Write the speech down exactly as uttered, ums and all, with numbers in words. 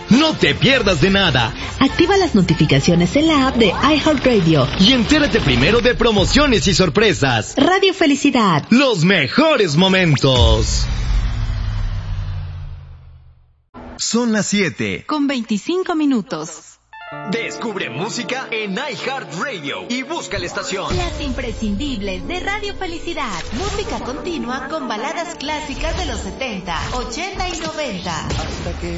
No te pierdas de nada. Activa las notificaciones en la app de iHeartRadio y entérate primero de promociones y sorpresas. Radio Felicidad. Los mejores momentos. Son las siete. Con veinticinco minutos. Descubre música en iHeartRadio y busca la estación. Las imprescindibles de Radio Felicidad. Música continua con baladas clásicas de los setenta, ochenta y noventa. Hasta que